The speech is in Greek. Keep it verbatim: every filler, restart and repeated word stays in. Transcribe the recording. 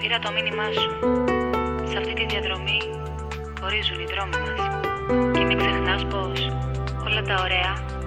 αυστηρά το μήνυμά σου. Σε αυτή τη διαδρομή χωρίζουν οι δρόμοι μας. Και μην ξεχνάς πως όλα τα ωραία